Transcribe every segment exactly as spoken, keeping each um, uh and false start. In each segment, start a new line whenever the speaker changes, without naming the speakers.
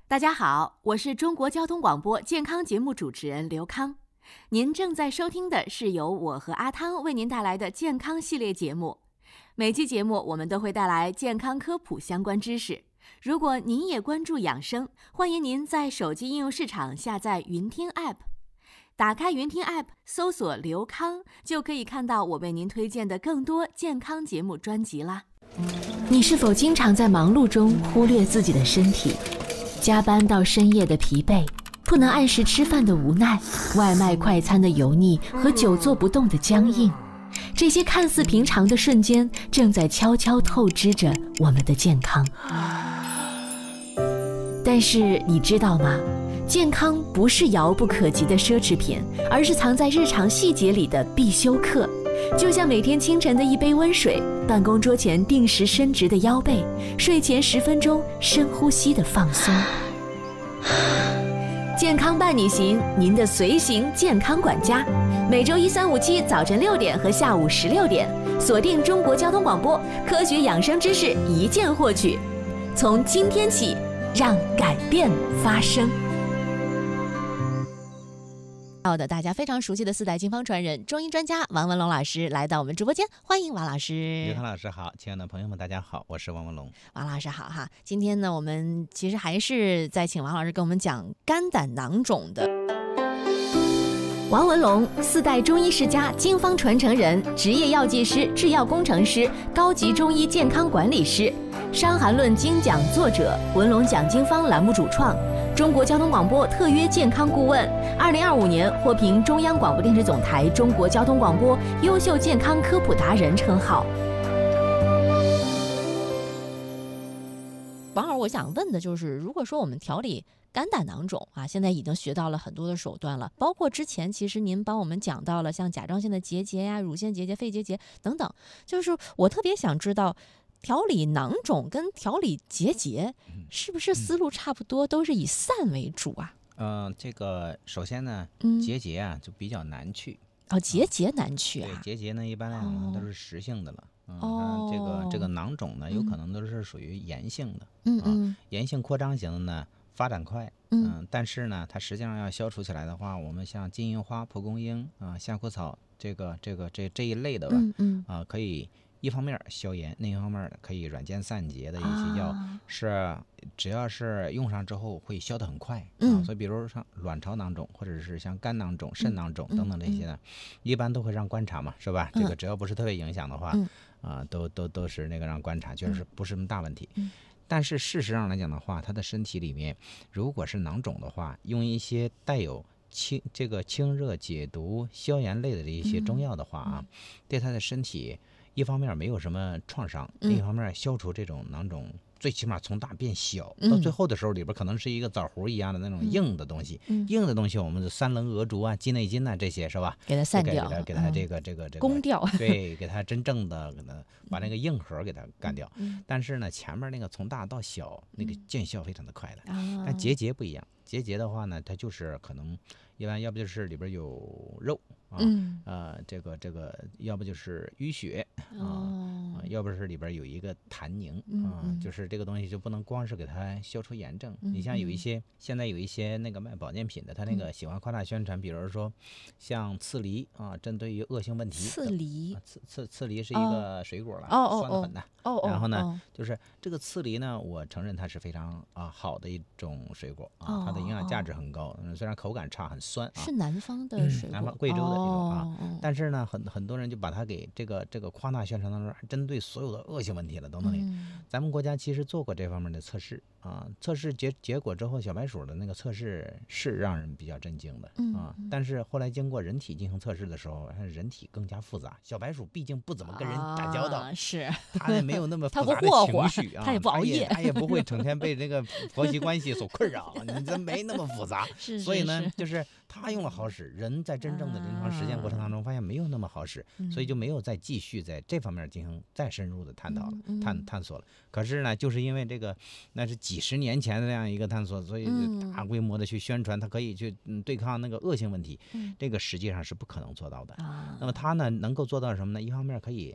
大家好，我是中国交通广播健康节目主持人刘康。您正在收听的是由我和阿汤为您带来的健康系列节目。每期节目我们都会带来健康科普相关知识。如果您也关注养生，欢迎您在手机应用市场下载云听 App， 打开云听 App， 搜索刘康，就可以看到我为您推荐的更多健康节目专辑啦。你是否经常在忙碌中忽略自己的身体？加班到深夜的疲惫，不能按时吃饭的无奈，外卖快餐的油腻和久坐不动的僵硬，这些看似平常的瞬间，正在悄悄透支着我们的健康。但是你知道吗？健康不是遥不可及的奢侈品，而是藏在日常细节里的必修课。就像每天清晨的一杯温水，办公桌前定时伸直的腰背，睡前十分钟深呼吸的放松。健康伴你行，您的随行健康管家，每周一、三、五、七早晨六点和下午十六点，锁定中国交通广播，科学养生知识一键获取。从今天起，让改变发生。好的，大家非常熟悉的四代金方传人中医专家王文龙老师来到我们直播间，欢迎王老师。
刘康老师好，亲爱的朋友们大家好，我是王文龙。
王老师好哈，今天呢我们其实还是在请王老师跟我们讲肝胆囊肿的。王文龙，四代中医世家，经方传承人，职业药剂师、制药工程师，高级中医健康管理师，伤寒论精讲作者，文龙讲经方栏目主创，中国交通广播特约健康顾问，二零二五年获评中央广播电视总台中国交通广播优秀健康科普达人称号。王老师，我想问的就是，如果说我们调理肝胆囊肿啊，现在已经学到了很多的手段了，包括之前其实您帮我们讲到了像甲状腺的结节呀、乳腺结节、肺结节等等，就是我特别想知道，调理囊肿跟调理结节是不是思路差不多，都是以散为主啊？
嗯、呃，这个首先呢，结节啊就比较难去。
哦，结节难去啊？
对，结节呢一般来讲呢、哦、都是实性的了。嗯，
哦，
这个这个囊肿呢，有可能都是属于炎性的。
嗯嗯，
炎性扩张型的呢，发展快。嗯，但是呢，它实际上要消除起来的话，我们像金银花、蒲公英啊、夏枯草这个这个这这一类的吧，
嗯嗯
啊，可以一方面消炎，另一方面可以软坚散结的一些药，啊、是只要是用上之后会消得很快。嗯、啊，所以比如像卵巢囊肿，或者是像肝囊肿、肾囊肿等等这些呢，嗯嗯、一般都会让观察嘛，是吧？嗯、这个只要不是特别影响的话，嗯、啊，都都都是那个让观察，就是不是什么大问题。嗯但是事实上来讲的话，他的身体里面如果是囊肿的话，用一些带有清这个清热解毒消炎类的这一些中药的话啊，嗯、对他的身体一方面没有什么创伤，嗯、另一方面消除这种囊肿，最起码从大变小，嗯、到最后的时候里边可能是一个枣核一样的那种硬的东西，嗯、硬的东西我们的三棱鹅竹啊、鸡内金啊这些是吧？
给它散掉，
给它给它这个、嗯、这个这个
攻掉，
对，给它真正的给它把那个硬核给它干掉。嗯、但是呢，前面那个从大到小那个见效非常的快的，嗯、但结节不一样，结节的话呢，它就是可能一般要不就是里边有肉。啊，嗯、呃，这个这个，要不就是淤血啊，哦、要不是里边有一个痰凝啊，嗯、就是这个东西就不能光是给它消除炎症。嗯、你像有一些、嗯、现在有一些那个卖保健品的，他那个喜欢夸大宣传，比如说像刺梨啊，针对于恶性问题。
刺梨，
啊、刺刺刺梨是一个水果了，
哦、
酸的很的。
哦哦。
然后呢，
哦、
就是这个刺梨呢，我承认它是非常啊好的一种水果啊，哦、它的营养价值很高，嗯，虽然口感差，很酸啊。
是南方的水果，
嗯、南方贵州的。哦这种啊，
哦、
但是呢，很很多人就把它给这个这个夸大宣传当中，针对所有的恶性问题了等等的。嗯、咱们国家其实做过这方面的测试啊，测试结结果之后，小白鼠的那个测试是让人比较震惊的、嗯、啊。但是后来经过人体进行测试的时候，人体更加复杂。小白鼠毕竟不怎么跟人打交道，啊、
是
它也没有那么复杂的情绪啊，
它也不熬夜，
它也不会整天被这个婆媳关系所困扰，你这没那么复杂。
是是是，
所以呢，就是它用了好使，人在真正的临床实践过程当中发现没有那么好使，嗯、所以就没有再继续在这方面进行再深入的探讨了、嗯、探探索了。可是呢，就是因为这个那是几十年前的这样一个探索，所以大规模的去宣传它可以去对抗那个恶性问题，嗯、这个实际上是不可能做到的。啊、那么它呢能够做到什么呢？一方面可以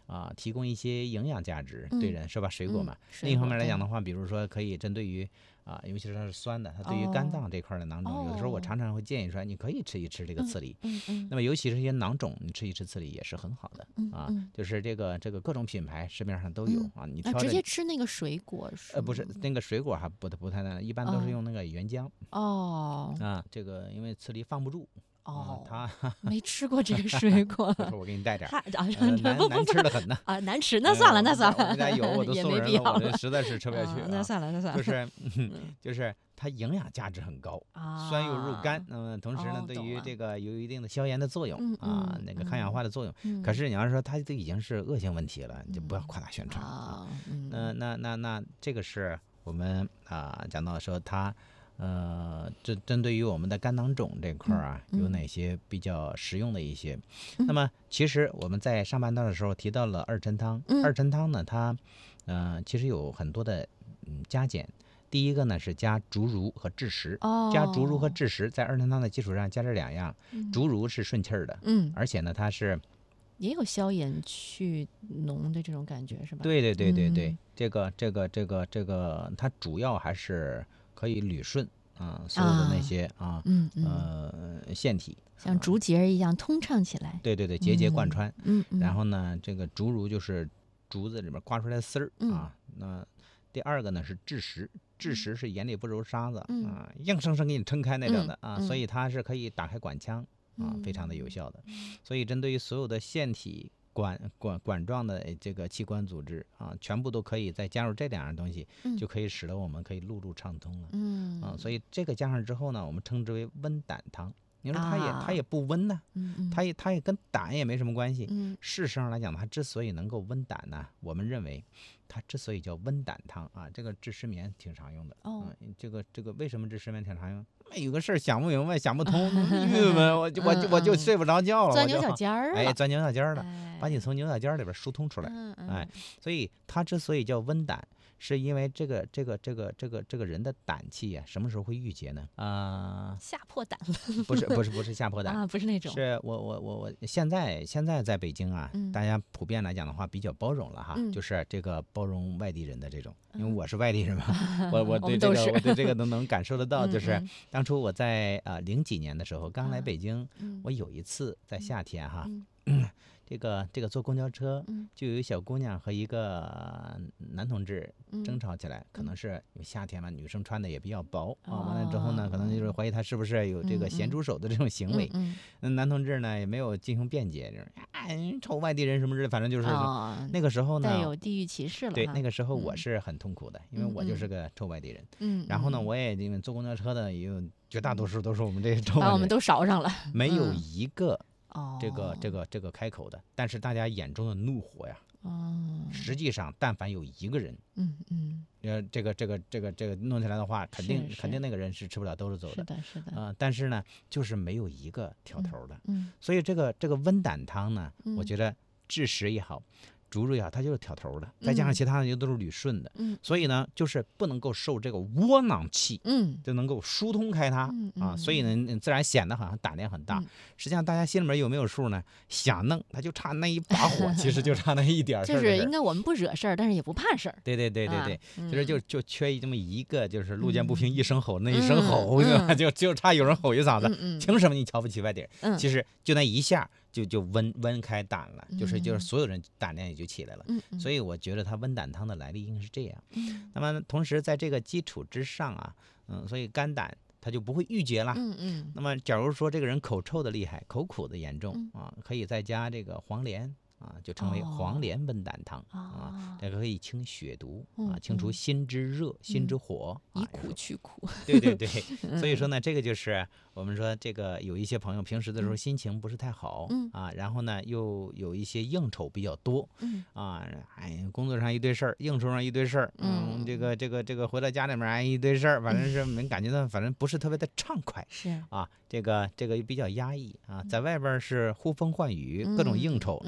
啊，提供一些营养价值，
嗯、
对人是吧？水果嘛。
嗯、
另一方面来讲的话，比如说可以针对于啊，尤其是它是酸的，它对于肝脏这块的囊肿，
哦、
有的时候我常常会建议说，你可以吃一吃这个刺梨。
嗯嗯嗯、
那么尤其是一些囊肿，你吃一吃刺梨也是很好的、
嗯、
啊。
嗯、
就是这个这个各种品牌市面上都有、
嗯、
啊，你挑
直接吃那个水果是？
呃，不是那个水果还不不太难，一般都是用那个原浆。
哦。
啊，这个因为刺梨放不住。
哦，
他
没吃过这个水果，
回头我给你带点，
啊，
呃、难难吃的很呢。
啊，难吃，那算了，那算了，
我们家有，我都送人了，我这实在是吃不下去、啊
啊。那算了，那算了，
就是、嗯、就是它营养价值很高，
啊、
酸又入肝，那、呃、么同时呢，
哦、
对于这个有一定的消炎的作用、
嗯、
啊，
嗯、
那个抗氧化的作用。
嗯、
可是你要是说它这已经是恶性问题了，你就不要夸大宣传、
嗯、啊。
那那那那这个是我们啊讲到说它。呃，针针对于我们的肝囊肿这块啊、嗯嗯，有哪些比较实用的一些？
嗯、
那么其实我们在上半段的时候提到了二陈汤，
嗯、
二陈汤呢，它呃其实有很多的嗯加减。第一个呢是加竹茹和枳实，
哦、
加竹茹和枳实，在二陈汤的基础上加这两样。
嗯、
竹茹是顺气儿的，
嗯，
而且呢它是
也有消炎去脓的这种感觉，是吧？
对对对对对，
嗯、
这个这个这个这个它主要还是可以捋顺。啊，所有的那些啊，
啊嗯嗯、
呃，腺体
像竹节一样通畅起来。
对对对，节节贯穿。
嗯嗯。
然后呢，这个竹茹就是竹子里面刮出来的丝儿、
嗯、
啊。那第二个呢是枳实，枳实是眼里不揉沙子、
嗯、
啊，硬生生给你撑开那种的、
嗯、
啊，所以它是可以打开管腔、嗯、啊，非常的有效的。所以针对于所有的腺体。管管管状的这个器官组织啊，全部都可以再加入这两样东西，
嗯、
就可以使得我们可以路路畅通了。
嗯
啊，所以这个加上之后呢，我们称之为温胆汤。你说它也、
啊、
它也不温呢、
嗯嗯，
它也它也跟胆也没什么关系。
嗯，
事实上来讲，它之所以能够温胆呢，我们认为它之所以叫温胆汤啊，这个治失眠挺常用的。
哦，
嗯、这个这个为什么治失眠挺常用？有个事儿想不明白，想不通，郁闷，我就我就我就睡不着觉了，
钻牛角尖儿了，
哎，钻牛角尖儿了，
哎、
把你从牛角尖儿里边疏通出来。
嗯嗯、
哎，所以它之所以叫温胆。是因为这个这个这个这个这个人的胆气呀、啊，什么时候会郁结呢？啊、呃，
吓破胆了？
不是不是不是吓破胆
啊，不是那种。
是我我我我现在现在在北京啊、
嗯，
大家普遍来讲的话比较包容了哈，
嗯、
就是这个包容外地人的这种，因为我是外地人嘛，嗯、我
我
对这个
我,
我对这个都能感受得到，就是
嗯
当初我在啊零、呃、几年的时候刚来北京，
嗯、
我有一次在夏天哈。
嗯
嗯这个这个坐公交车，
嗯、
就有一小姑娘和一个男同志争吵起来，
嗯、
可能是有夏天嘛，女生穿的也比较薄、
哦、
啊。完了之后呢，可能就是怀疑她是不是有这个咸猪手的这种行为。
嗯
那、嗯、男同志呢也没有进行辩解，就是哎，臭外地人什么之类，反正就是、
哦、
那个时候呢，
带有地域歧视了。
对，那个时候我是很痛苦的，嗯、因为我就是个臭外地人。
嗯，
然后呢，我也因为坐公交车的也有绝大多数都是我们这些臭外地人，
把我们都勺上了，
没有一个。
哦，
这个这个这个开口的，但是大家眼中的怒火呀，
哦，
实际上但凡有一个人，
嗯嗯，
呃，这个这个这个这个弄起来的话，肯定
是是
肯定那个人是吃不了兜着走的，
是的，是的，
啊、呃，但是呢，就是没有一个挑头的，
嗯，嗯
所以这个这个温胆汤呢，
嗯、
我觉得枳实也好。竹茹也好，它就是挑头的，再加上其他的又都是捋顺的，
嗯，
所以呢，就是不能够受这个窝囊气，
嗯，
就能够疏通开它、
嗯嗯、
啊，所以呢，自然显得好像胆量很大、
嗯。
实际上，大家心里面有没有数呢？想弄，他就差那一把火，其实就差那一点事儿。
就是应该我们不惹事儿，但是也不怕事儿。
对对对对对，
啊嗯、
就是就就缺这么一个，就是路见不平一声吼，嗯、那一声吼，
嗯
嗯、就就差有人吼一嗓子，
嗯嗯、
凭什么你瞧不起外地人？
嗯、
其实就那一下。就就温温开胆了，就是就是
嗯
所有人胆量也就起来了，
嗯嗯、
所以我觉得它温胆汤的来历应该是这样。
嗯、
那么同时在这个基础之上啊，嗯，所以肝胆它就不会郁结了。
嗯嗯。
那么假如说这个人口臭的厉害，口苦的严重、
嗯、
啊，可以再加这个黄连。啊，就称为黄连温胆汤、
哦、
啊，这个可以清血毒、
嗯、
啊，清除心之热、嗯、心之火，
以苦去苦。
对对对，所以说呢，这个就是我们说这个有一些朋友平时的时候心情不是太好、
嗯、
啊，然后呢又有一些应酬比较多，
嗯
啊，哎，工作上一堆事儿，应酬上一堆事儿，嗯，嗯这个这个这个回到家里面哎一堆事儿，反正是没感觉到，反正不是特别的畅快，
是
啊，这个这个比较压抑啊，在外边是呼风唤雨，嗯、各种应酬，
嗯、
吃的比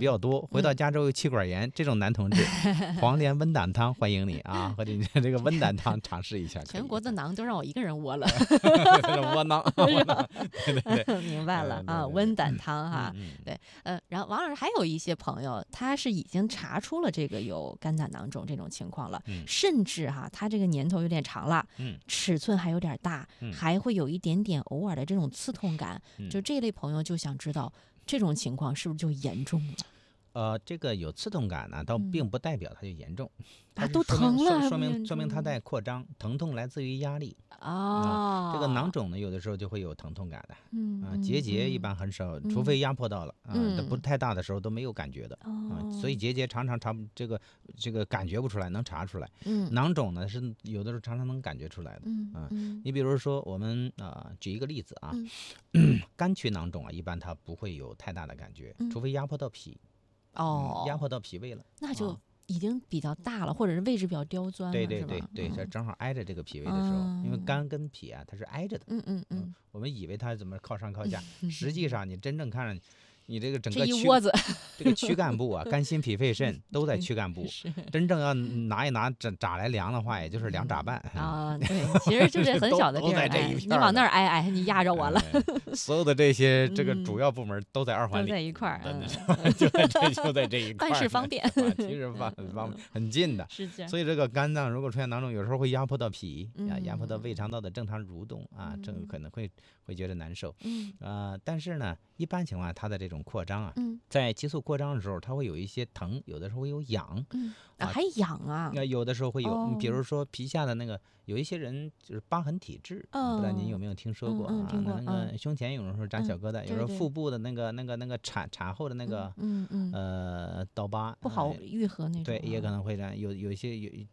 较多，回到家之后有气管炎，这种男同志，黄连温胆汤欢迎你啊，和你这个温胆汤尝试一下。
全国的囊都让我一个人窝了，
窝囊，窝囊，对对对，
明白了啊，温胆汤哈，对，呃，然后王老师还有一些朋友，他是已经查出了这个有肝胆囊肿这种情况了，甚至哈，他这个年头有点长了，尺寸还有点大，还会有一点点偶尔的这种刺痛感，就这类朋友就想知道这种情况是不是就严重了？
呃，这个有刺痛感呢，倒并不代表它就严重，
啊，都疼了，
说明说明它在扩张，疼痛来自于压力
啊。
这个囊肿呢，有的时候就会有疼痛感的，
嗯
啊，结节一般很少，除非压迫到了啊，不太大的时候都没有感觉的啊，所以结节常常查这个这个感觉不出来，能查出来。
嗯，
囊肿呢是有的时候常常能感觉出来的啊。你比如说我们啊，举一个例子啊，肝区囊肿啊，一般它不会有太大的感觉，除非压迫到脾。
哦、
嗯，压迫到脾胃了，
那就已经比较大了，或者是位置比较刁钻了，
对对对对，这、嗯、正好挨着这个脾胃的时候，嗯、因为肝跟脾啊，它是挨着的。
嗯嗯嗯，
嗯我们以为它怎么靠上靠下，嗯、实际上你真正看着。你这个整个
这一窝子，
这个躯干部啊，肝心脾肺肾都在躯干部。真正要拿一拿扎扎来量的话，也就是两扎半
啊。对，其实就是很小的地儿，哎，你往那儿挨挨，你压着我了。
所有的这些这个主要部门都在二环里，
都在一块儿，
就在这就在这一块儿，
办事方便，
其实方方很近的。
是这样。
所以这个肝脏如果出现囊肿，有时候会压迫到脾，啊，压迫到胃肠道的正常蠕动啊，这个可能会会觉得难受。
嗯
啊，但是呢，一般情况下它的这种扩张啊。
嗯
在激素扩张的时候，它会有一些疼，有的时候会有痒，
嗯啊，还痒啊？
那有的时候会有，比如说皮下的那个，有一些人就是疤痕体质，不知道您有没有听说过啊？那个胸前有时候长小疙瘩，有时候腹部的那个那个那个产产后的那个，
嗯嗯
呃，刀疤
不好愈合那种，
对，也可能会这样。有有一些有